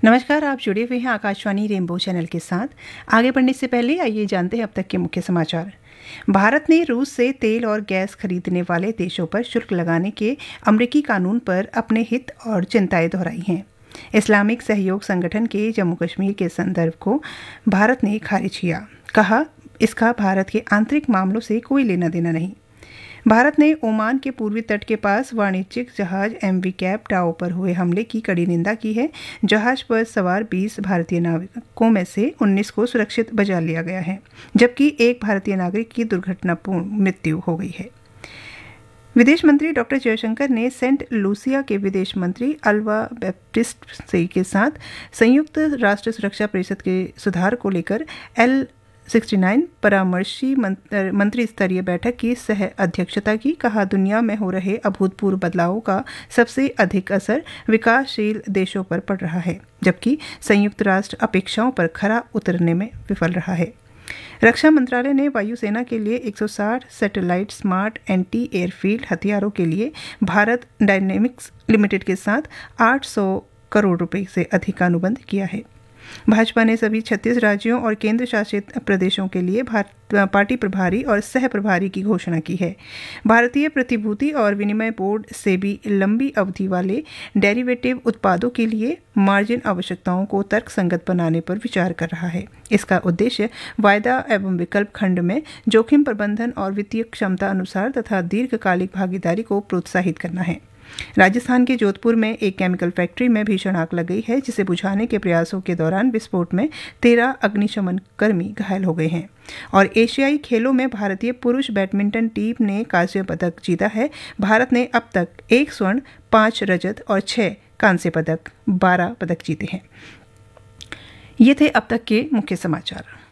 नमस्कार, आप जुड़े हुए हैं आकाशवाणी रेनबो चैनल के साथ। आगे बढ़ने से पहले आइए जानते हैं अब तक के मुख्य समाचार। भारत ने रूस से तेल और गैस खरीदने वाले देशों पर शुल्क लगाने के अमेरिकी कानून पर अपने हित और चिंताएं दोहराई हैं। इस्लामिक सहयोग संगठन के जम्मू कश्मीर के संदर्भ को भारत ने खारिज किया, कहा इसका भारत के आंतरिक मामलों से कोई लेना देना नहीं। भारत ने ओमान के पूर्वी तट के पास वाणिज्यिक जहाज MV कैप टाओ पर हुए हमले की कड़ी निंदा की है। जहाज पर सवार 20 भारतीय नाविकों में से 19 को सुरक्षित बचा लिया गया है, जबकि एक भारतीय नागरिक की दुर्घटनापूर्ण मृत्यु हो गई है। विदेश मंत्री डॉ जयशंकर ने सेंट लूसिया के विदेश मंत्री अल्वा बैप्टिस्ट के साथ संयुक्त राष्ट्र सुरक्षा परिषद के सुधार को लेकर L69 परामर्शी मंत्री स्तरीय बैठक की सह अध्यक्षता की। कहा, दुनिया में हो रहे अभूतपूर्व बदलावों का सबसे अधिक असर विकासशील देशों पर पड़ रहा है, जबकि संयुक्त राष्ट्र अपेक्षाओं पर खरा उतरने में विफल रहा है। रक्षा मंत्रालय ने वायुसेना के लिए 160 सैटेलाइट स्मार्ट एंटी एयरफील्ड हथियारों के लिए भारत डायनेमिक्स लिमिटेड के साथ 800 करोड़ रुपए से अधिक का अनुबंध किया है। भाजपा ने सभी 36 राज्यों और केंद्र शासित प्रदेशों के लिए पार्टी प्रभारी और सह प्रभारी की घोषणा की है। भारतीय प्रतिभूति और विनिमय बोर्ड सेबी लंबी अवधि वाले डेरिवेटिव उत्पादों के लिए मार्जिन आवश्यकताओं को तर्कसंगत बनाने पर विचार कर रहा है। इसका उद्देश्य वायदा एवं विकल्प खंड में जोखिम प्रबंधन और वित्तीय क्षमता अनुसार तथा दीर्घकालिक भागीदारी को प्रोत्साहित करना है। राजस्थान के जोधपुर में एक केमिकल फैक्ट्री में भीषण आग लग गई है, जिसे बुझाने के प्रयासों के दौरान विस्फोट में 13 अग्निशमन कर्मी घायल हो गए हैं। और एशियाई खेलों में भारतीय पुरुष बैडमिंटन टीम ने कांस्य पदक जीता है। भारत ने अब तक 1 स्वर्ण, 5 रजत और 6 कांस्य पदक, 12 पदक जीते हैं। ये थे अब तक के मुख्य समाचार।